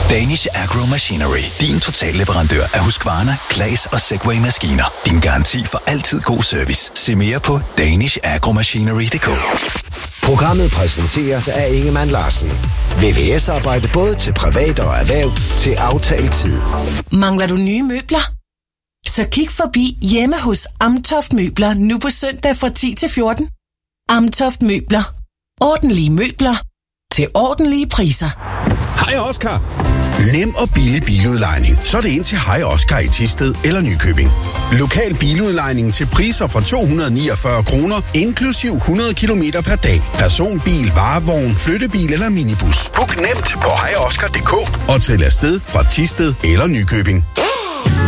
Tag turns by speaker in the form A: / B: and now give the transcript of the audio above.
A: Danish Agro Machinery. Din totalleverandør af Husqvarna, Claas og Segway-maskiner. Din garanti for altid god service. Se mere på danishagromachinery.dk.
B: Programmet præsenteres af Ingemann Larsen. VVS-arbejde både til privat og erhverv til aftalt tid.
C: Mangler du nye møbler? Så kig forbi hjemme hos Amtoft Møbler nu på søndag fra 10 til 14. Amtoft Møbler. Ordentlige møbler til ordentlige priser.
D: Hej Oscar. Nem og billig biludlejning. Så er det ind til Hej Oscar i Thisted eller Nykøbing. Lokal biludlejning til priser fra 249 kroner, inklusiv 100 kilometer per dag. Personbil, varevogn, flyttebil eller minibus. Book nemt på hejoscar.dk og til afsted fra Thisted eller Nykøbing.